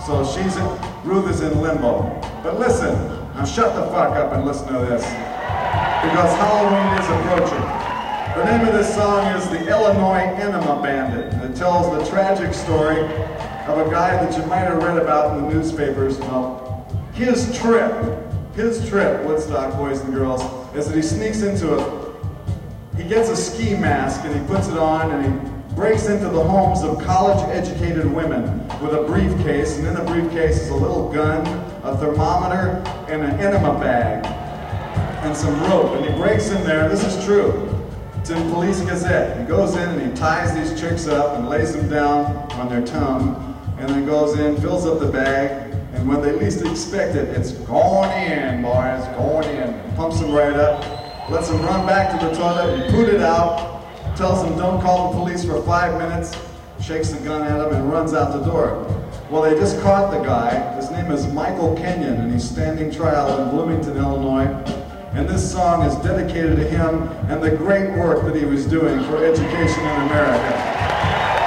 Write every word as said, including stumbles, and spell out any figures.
So she's in, Ruth is in limbo. But listen, now shut the fuck up and listen to this, because Halloween is approaching. The name of this song is The Illinois Enema Bandit, and it tells the tragic story of a guy that you might have read about in the newspapers. Well, his trip, his trip, Woodstock boys and girls, is that he sneaks into a, he gets a ski mask and he puts it on and he breaks into the homes of college-educated women with a briefcase, and in the briefcase is a little gun, a thermometer, and an enema bag, and some rope, and he breaks in there. This is true. It's in Police Gazette. He goes in and he ties these chicks up and lays them down on their tongue, and then goes in, fills up the bag, and when they least expect it, it's going in, boys, going in. Pumps them right up, lets them run back to the toilet and poot it out, tells them don't call the police for five minutes, shakes the gun at him and runs out the door. Well, they just caught the guy. His name is Michael Kenyon, and he's standing trial in Bloomington, Illinois. And this song is dedicated to him and the great work that he was doing for education in America.